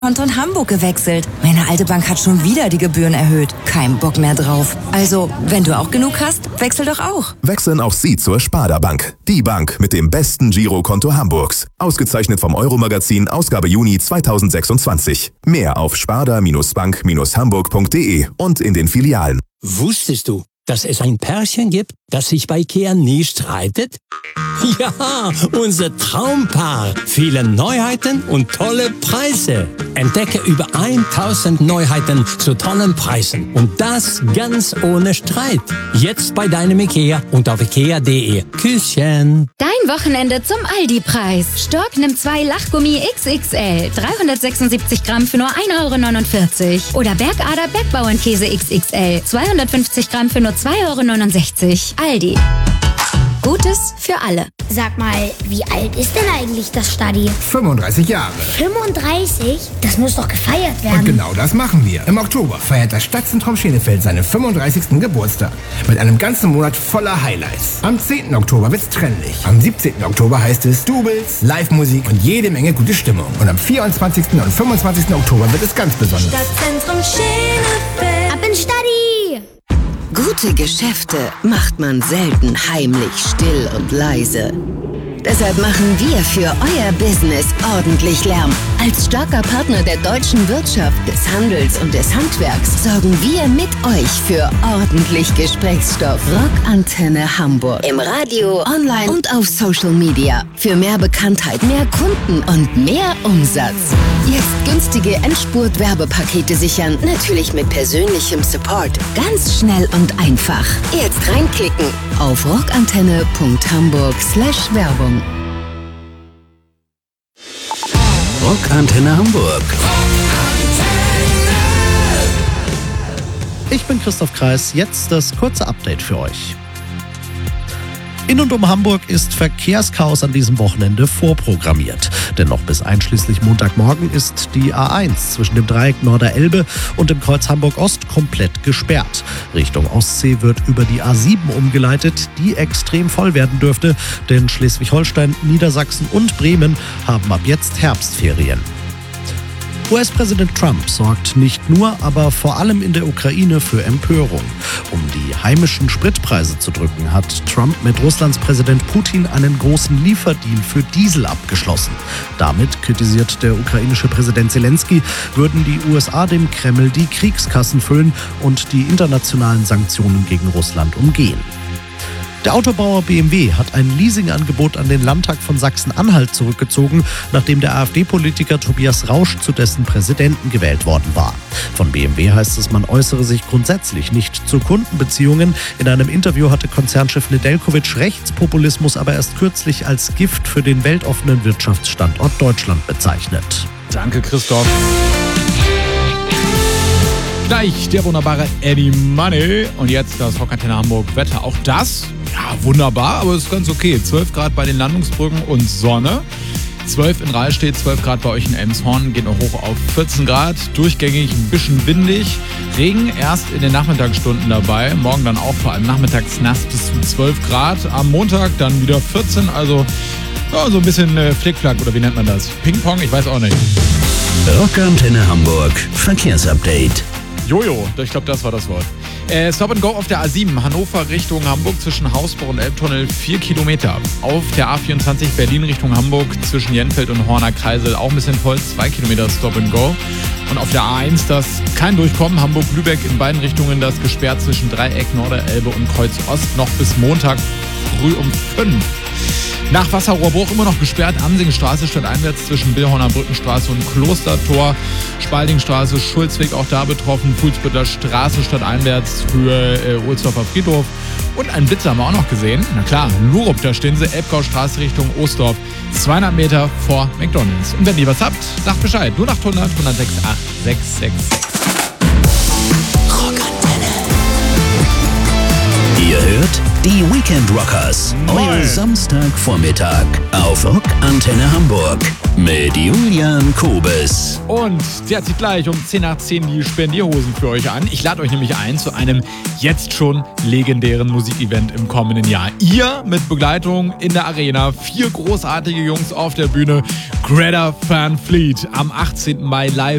Konto in Hamburg gewechselt. Meine alte Bank hat schon wieder die Gebühren erhöht. Kein Bock mehr drauf. Also, wenn du auch genug hast, wechsel doch auch. Wechseln auch Sie zur Sparda Bank. Die Bank mit dem besten Girokonto Hamburgs. Ausgezeichnet vom Euro-Magazin, Ausgabe Juni 2026. Mehr auf sparda-bank-hamburg.de und in den Filialen. Wusstest du, dass es ein Pärchen gibt, das sich bei IKEA nie streitet? Ja, unser Traumpaar. Viele Neuheiten und tolle Preise. Entdecke über 1000 Neuheiten zu tollen Preisen. Und das ganz ohne Streit. Jetzt bei deinem IKEA und auf ikea.de. Küsschen. Dein Wochenende zum Aldi-Preis. Stork nimmt 2 Lachgummi XXL. 376 Gramm für nur 1,49 €. Oder Bergader Bergbauernkäse XXL. 250 Gramm für nur 2,69 €. Aldi. Gutes für alle. Sag mal, wie alt ist denn eigentlich das Stadi? 35 Jahre. 35? Das muss doch gefeiert werden. Und genau das machen wir. Im Oktober feiert das Stadtzentrum Schenefeld seinen 35. Geburtstag. Mit einem ganzen Monat voller Highlights. Am 10. Oktober wird's trendig. Am 17. Oktober heißt es Doubles, Live-Musik und jede Menge gute Stimmung. Und am 24. und 25. Oktober wird es ganz besonders. Stadtzentrum Schenefeld. Ab ins Stadi! Gute Geschäfte macht man selten heimlich, still und leise. Deshalb machen wir für euer Business ordentlich Lärm. Als starker Partner der deutschen Wirtschaft, des Handels und des Handwerks sorgen wir mit euch für ordentlich Gesprächsstoff. Rockantenne Hamburg. Im Radio, online und auf Social Media. Für mehr Bekanntheit, mehr Kunden und mehr Umsatz. Jetzt günstige Endspurt-Werbepakete sichern. Natürlich mit persönlichem Support. Ganz schnell und einfach. Jetzt reinklicken auf rockantenne.hamburg/Werbung. Rockantenne Hamburg. Ich bin Christoph Kreis, jetzt das kurze Update für euch. In und um Hamburg ist Verkehrschaos an diesem Wochenende vorprogrammiert. Denn noch bis einschließlich Montagmorgen ist die A1 zwischen dem Dreieck Norderelbe und dem Kreuz Hamburg-Ost komplett gesperrt. Richtung Ostsee wird über die A7 umgeleitet, die extrem voll werden dürfte, denn Schleswig-Holstein, Niedersachsen und Bremen haben ab jetzt Herbstferien. US-Präsident Trump sorgt nicht nur, aber vor allem in der Ukraine für Empörung. Um die heimischen Spritpreise zu drücken, hat Trump mit Russlands Präsident Putin einen großen Lieferdeal für Diesel abgeschlossen. Damit, kritisiert der ukrainische Präsident Zelensky, würden die USA dem Kreml die Kriegskassen füllen und die internationalen Sanktionen gegen Russland umgehen. Der Autobauer BMW hat ein Leasingangebot an den Landtag von Sachsen-Anhalt zurückgezogen, nachdem der AfD-Politiker Tobias Rausch zu dessen Präsidenten gewählt worden war. Von BMW heißt es, man äußere sich grundsätzlich nicht zu Kundenbeziehungen. In einem Interview hatte Konzernchef Nedeljkovic Rechtspopulismus aber erst kürzlich als Gift für den weltoffenen Wirtschaftsstandort Deutschland bezeichnet. Danke, Christoph. Gleich der wunderbare Eddie Money. Und jetzt das Rockantenne Hamburg Wetter. Auch das, ja, wunderbar, aber ist ganz okay. 12 Grad bei den Landungsbrücken und Sonne. 12 in Rahlstedt, 12 Grad bei euch in Elmshorn, geht noch hoch auf 14 Grad. Durchgängig ein bisschen windig. Regen erst in den Nachmittagsstunden dabei. Morgen dann auch vor allem nachmittags nass bis zu 12 Grad. Am Montag dann wieder 14, also ja, so ein bisschen Flickflack oder wie nennt man das? Ping-Pong, ich weiß auch nicht. Rockantenne Hamburg Verkehrsupdate. Jojo, ich glaube, das war das Wort. Stop and Go auf der A7, Hannover Richtung Hamburg zwischen Hausbau und Elbtunnel 4 Kilometer. Auf der A24 Berlin Richtung Hamburg zwischen Jenfeld und Horner Kreisel auch ein bisschen voll, 2 Kilometer Stop and Go. Und auf der A1 das kein Durchkommen, Hamburg-Lübeck in beiden Richtungen das gesperrt zwischen Dreieck Norderelbe und Kreuz Ost noch bis Montag früh um 5. Nach Wasserrohrbruch immer noch gesperrt, Amsingstraße stadteinwärts zwischen Billhorner Brückenstraße und Klostertor, Spaldingstraße, Schulzweg auch da betroffen, Fuhlsbüttler Straße stadteinwärts für Ohlsdorfer Friedhof und einen Blitzer haben wir auch noch gesehen. Na klar, Lurup, da stehen sie, Elbgaustraße Richtung Oostdorf, 200 Meter vor McDonalds. Und wenn ihr was habt, sagt Bescheid, 0800 106 8666. Rockantenne. Ihr hört Die Weekend Rockers. Euer Samstagvormittag auf Rock Antenne Hamburg mit Julian Kobes. Und der zieht gleich um 10 nach 10 die Spendierhosen für euch an. Ich lade euch nämlich ein zu einem jetzt schon legendären Musikevent im kommenden Jahr. Ihr mit Begleitung in der Arena, 4 großartige Jungs auf der Bühne. Greta Van Fleet am 18. Mai live